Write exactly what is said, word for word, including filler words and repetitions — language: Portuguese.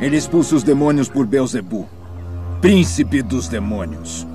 Ele expulsa os demônios por Beelzebub, príncipe dos demônios.